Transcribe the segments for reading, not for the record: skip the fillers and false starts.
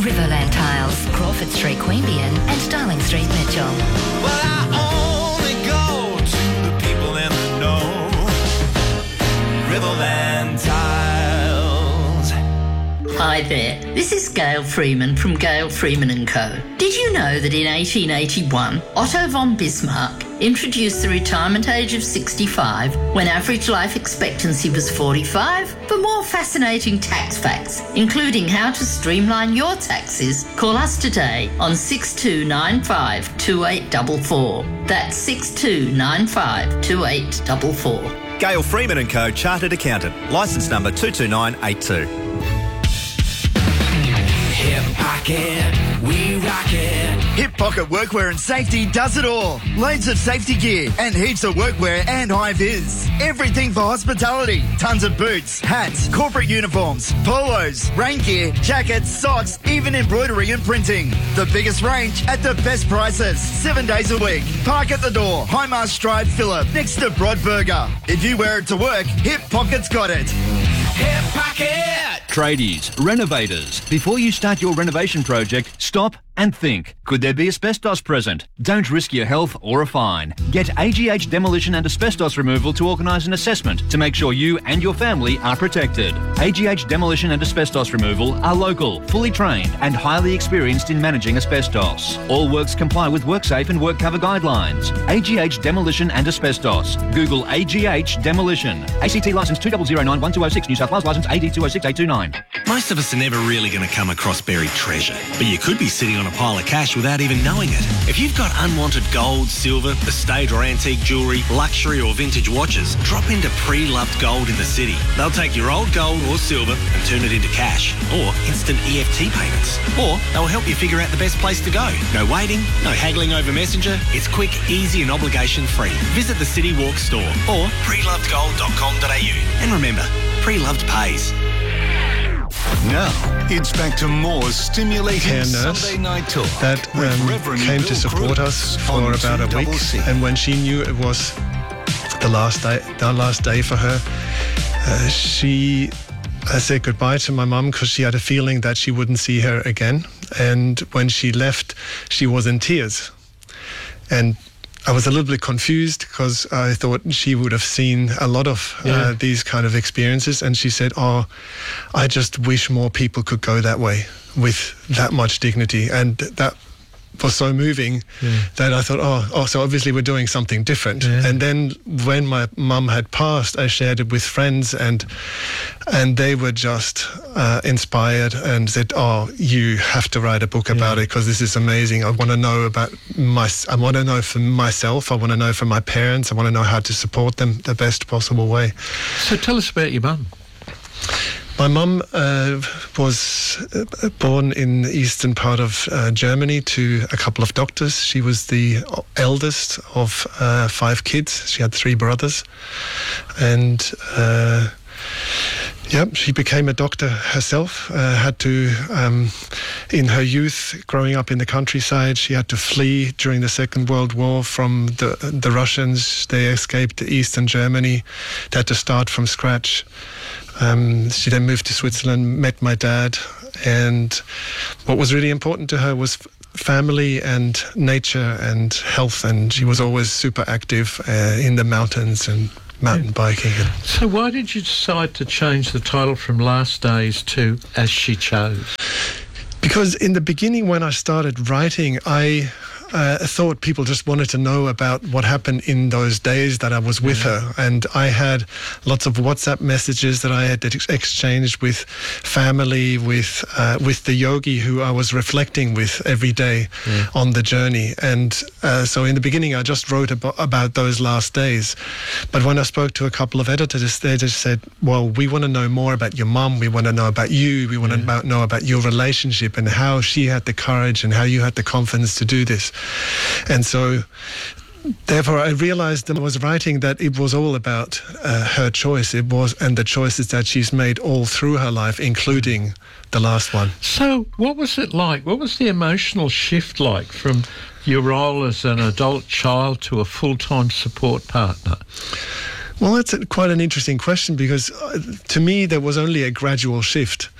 Riverland Tiles, Crawford Street, Queanbeyan and Darling Street, Mitchell. Well, I only go to the people in the know. Riverland Tiles. Hi there, this is Gail Freeman from Gail Freeman & Co. Did you know that in 1881, Otto von Bismarck introduced the retirement age of 65 when average life expectancy was 45? For more fascinating tax facts, including how to streamline your taxes, call us today on 6295 2844. That's 6295 2844. Gail Freeman & Co. Chartered Accountant. Licence number 22982. Hip Pocket, we rock it. Hip Pocket Workwear and Safety does it all. Loads of safety gear and heaps of workwear and high-vis. Everything for hospitality. Tons of boots, hats, corporate uniforms, polos, rain gear, jackets, socks, even embroidery and printing. The biggest range at the best prices. 7 days a week. Park at the door. Highmast Drive, Phillip, next to Broadburger. If you wear it to work, Hip Pocket's got it. Hip Pocket. Tradies, renovators. Before you start your renovation project, stop and think. Could there be asbestos present? Don't risk your health or a fine. Get AGH Demolition and Asbestos Removal to organise an assessment to make sure you and your family are protected. AGH Demolition and Asbestos Removal are local, fully trained and highly experienced in managing asbestos. All works comply with WorkSafe and WorkCover guidelines. AGH Demolition and Asbestos. Google AGH Demolition. ACT licence 2009-1206, New South Wales licence AD 206829. Most of us are never really going to come across buried treasure, but you could be sitting on a pile of cash without even knowing it. If you've got unwanted gold, silver, estate or antique jewellery, luxury or vintage watches, drop into Pre-Loved Gold in the city. They'll take your old gold or silver and turn it into cash or instant EFT payments. Or they'll help you figure out the best place to go. No waiting, no haggling over Messenger. It's quick, easy and obligation free. Visit the City Walk store or prelovedgold.com.au. And remember, Pre-Loved pays. Now, it's back to more stimulating care nurse Sunday night talk that came Bill to support us for about a week. And when she knew it was the last day for her, she said goodbye to my mum because she had a feeling that she wouldn't see her again. And when she left, she was in tears. And I was a little bit confused because I thought she would have seen a lot of these kind of experiences. And she said, "Oh, I just wish more people could go that way with that much dignity." And that was so moving that I thought, oh, so obviously we're doing something different. And then when my mum had passed, I shared it with friends and they were just inspired and said, "Oh, you have to write a book about it because this is amazing. I want to know I want to know for myself. I want to know for my parents. I want to know how to support them the best possible way." So tell us about your mum. My mum was born in the eastern part of Germany to a couple of doctors. She was the eldest of 5 kids. She had 3 brothers. And she became a doctor herself. Had to, in her youth, growing up in the countryside, she had to flee during the Second World War from the Russians. They escaped to Eastern Germany. They had to start from scratch. She then moved to Switzerland, met my dad, and what was really important to her was family and nature and health, and she was always super active in the mountains and mountain biking. So why did you decide to change the title from Last Days to As She Chose? Because in the beginning when I started writing, I thought people just wanted to know about what happened in those days that I was with her. And I had lots of WhatsApp messages that I had exchanged with family, with the yogi who I was reflecting with every day on the journey. And so in the beginning, I just wrote about those last days. But when I spoke to a couple of editors, they just said, "Well, we want to know more about your mum. We want to know about you. We want to know about your relationship and how she had the courage and how you had the confidence to do this." And so therefore I realized that I was writing that it was all about her choice. It was, and the choices that she's made all through her life, including the last one. So what was it like? What was the emotional shift like from your role as an adult child to a full-time support partner? Well, that's quite an interesting question because to me there was only a gradual shift.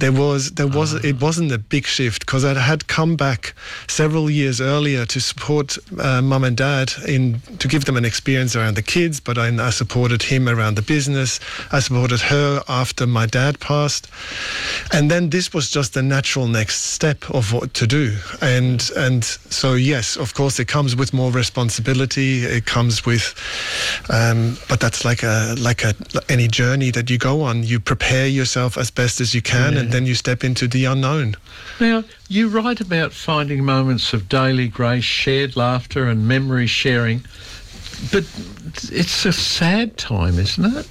it wasn't a big shift, because I had come back several years earlier to support mum and dad to give them an experience around the kids, but I supported him around the business. I supported her after my dad passed, and then this was just the natural next step of what to do. And so yes, of course, it comes with more responsibility. It comes with, but that's like any journey that you go on. You prepare yourself as best as you can, and then you step into the unknown. Now, you write about finding moments of daily grace, shared laughter and memory sharing, but it's a sad time, isn't it?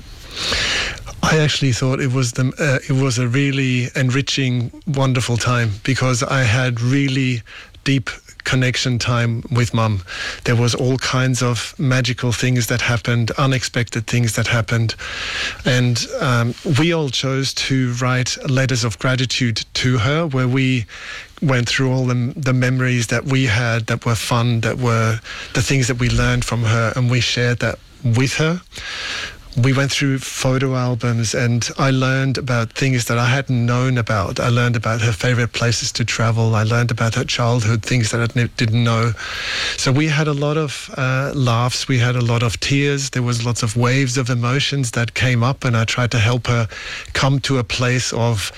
I actually thought it was a really enriching, wonderful time, because I had really deep connection time with mum. There was all kinds of magical things that happened, unexpected things that happened, and we all chose to write letters of gratitude to her, where we went through all the memories that we had that were fun, that were the things that we learned from her, and we shared that with her. We went through photo albums, and I learned about things that I hadn't known about. I learned about her favorite places to travel. I learned about her childhood, things that I didn't know. So we had a lot of laughs. We had a lot of tears. There was lots of waves of emotions that came up, and I tried to help her come to a place of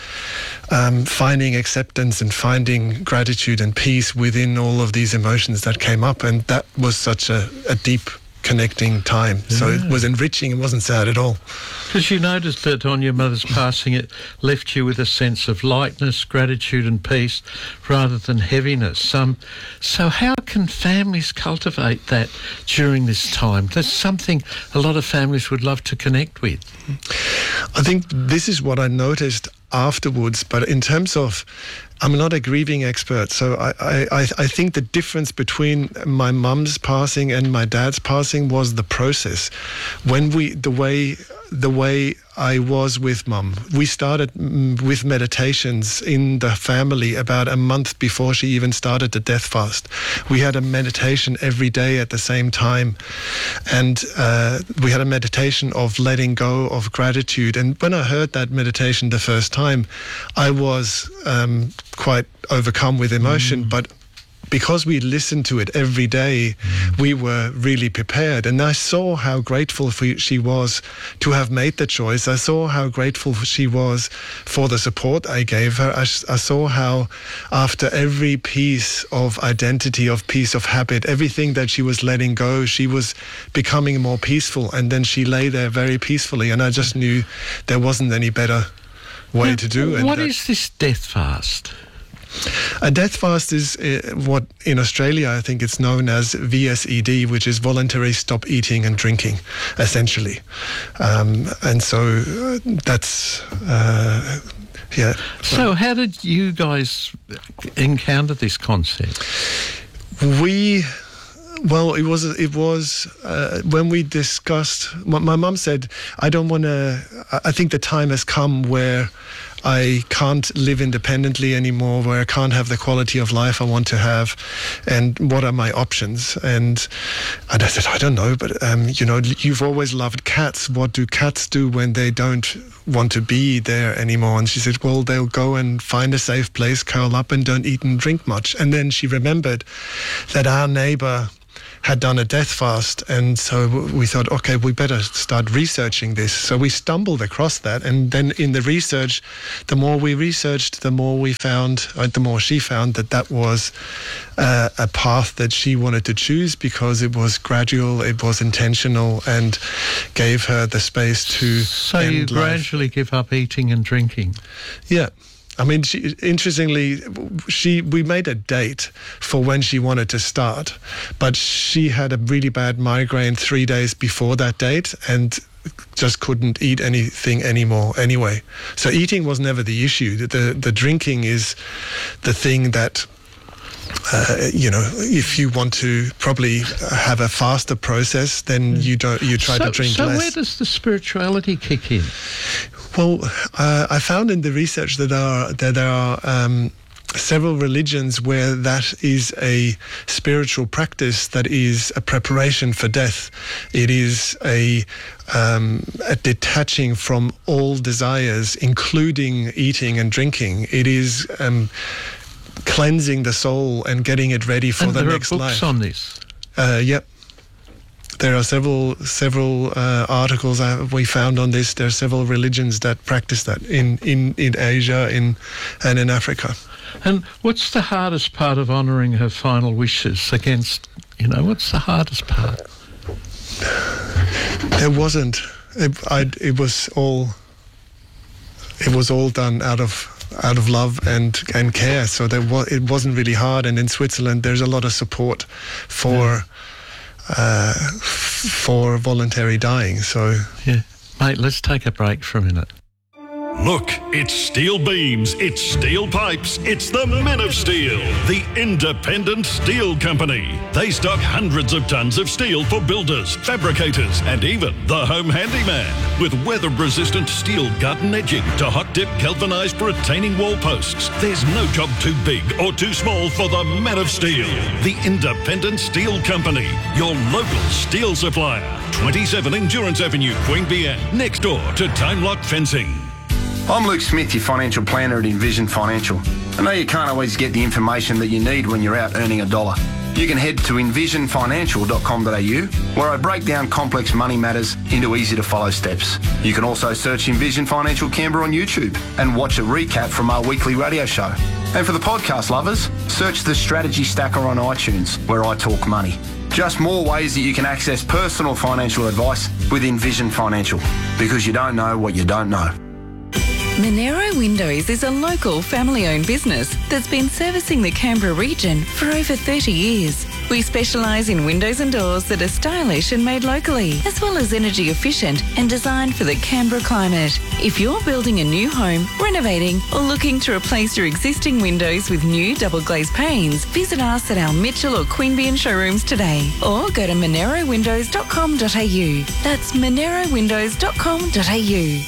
finding acceptance and finding gratitude and peace within all of these emotions that came up. And that was such a deep connecting time. So it was enriching. It wasn't sad at all. Because you noticed that on your mother's passing, it left you with a sense of lightness, gratitude and peace rather than heaviness. So how can families cultivate that during this time? That's something a lot of families would love to connect with. I think this is what I noticed afterwards, but in terms of, I'm not a grieving expert, so I think the difference between my mum's passing and my dad's passing was the process. When the way I was with mum, we started with meditations in the family about a month before she even started the death fast. We had a meditation every day at the same time, and we had a meditation of letting go, of gratitude. And when I heard that meditation the first time, I was quite overcome with emotion, but because we listened to it every day, we were really prepared. And I saw how grateful she was to have made the choice. I saw how grateful she was for the support I gave her. I saw how after every piece of identity, of piece of habit, everything that she was letting go, she was becoming more peaceful. And then she lay there very peacefully. And I just knew there wasn't any better way to do it. What is this death fast? A death fast is what in Australia I think it's known as VSED, which is voluntary stop eating and drinking, essentially. And so that's, yeah. So how did you guys encounter this concept? Well, it was when we discussed, my mum said, I think the time has come where I can't live independently anymore, where I can't have the quality of life I want to have, and what are my options? And I said, I don't know, but you've always loved cats. What do cats do when they don't want to be there anymore? And she said, well, they'll go and find a safe place, curl up and don't eat and drink much. And then she remembered that our neighbour had done a death fast, and so we thought, okay, we better start researching this. So we stumbled across that, and then in the research, the more we researched, the more we found, the more she found that was a path that she wanted to choose, because it was gradual, it was intentional, and gave her the space to So you gradually give up eating and drinking? Yeah. I mean, interestingly, we made a date for when she wanted to start, but she had a really bad migraine 3 days before that date and just couldn't eat anything anymore anyway. So eating was never the issue. The drinking is the thing that, if you want to probably have a faster process, then you try to drink less. So where does the spirituality kick in? Well, I found in the research that there are several religions where that is a spiritual practice that is a preparation for death. It is a detaching from all desires, including eating and drinking. It is cleansing the soul and getting it ready for the next life. And there are books on this? Yep. There are several articles we found on this. There are several religions that practice that in Asia and in Africa. And what's the hardest part of honouring her final wishes against, what's the hardest part? There wasn't. It was all done out of love and care. So it wasn't really hard. And in Switzerland, there's a lot of support for voluntary dying. So yeah, mate, let's take a break for a minute. Look, it's steel beams, it's steel pipes, it's the Men of Steel, the independent steel company. They stock hundreds of tons of steel for builders, fabricators, and even the home handyman. With weather-resistant steel garden edging to hot-dip galvanised retaining wall posts, there's no job too big or too small for the Men of Steel, the independent steel company, your local steel supplier. 27 Endurance Avenue, Queanbeyan, next door to Time Lock Fencing. I'm Luke Smith, your financial planner at Envision Financial. I know you can't always get the information that you need when you're out earning a dollar. You can head to envisionfinancial.com.au, where I break down complex money matters into easy-to-follow steps. You can also search Envision Financial Canberra on YouTube and watch a recap from our weekly radio show. And for the podcast lovers, search the Strategy Stacker on iTunes, where I talk money. Just more ways that you can access personal financial advice with Envision Financial, because you don't know what you don't know. Monero Windows is a local family-owned business that's been servicing the Canberra region for over 30 years. We specialise in windows and doors that are stylish and made locally, as well as energy efficient and designed for the Canberra climate. If you're building a new home, renovating, or looking to replace your existing windows with new double-glazed panes, visit us at our Mitchell or Queanbeyan showrooms today, or go to monerowindows.com.au. That's monerowindows.com.au.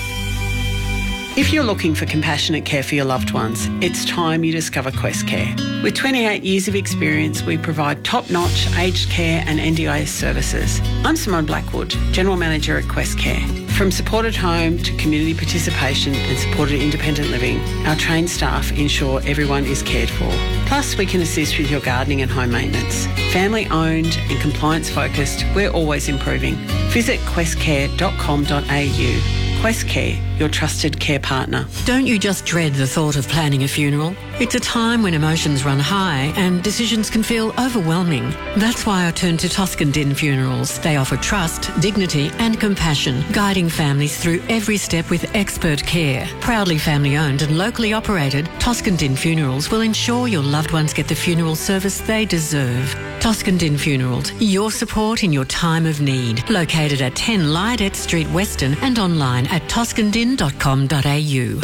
If you're looking for compassionate care for your loved ones, it's time you discover Quest Care. With 28 years of experience, we provide top-notch aged care and NDIS services. I'm Simone Blackwood, General Manager at Quest Care. From supported home to community participation and supported independent living, our trained staff ensure everyone is cared for. Plus, we can assist with your gardening and home maintenance. Family-owned and compliance-focused, we're always improving. Visit questcare.com.au. Quest Care, your trusted care partner. Don't you just dread the thought of planning a funeral? It's a time when emotions run high and decisions can feel overwhelming. That's why I turn to Toscan Din Funerals. They offer trust, dignity and compassion, guiding families through every step with expert care. Proudly family-owned and locally operated, Toscan Din Funerals will ensure your loved ones get the funeral service they deserve. Toscan Din Funerals, your support in your time of need. Located at 10 Lydette Street, Western, and online at toscandin.com.au.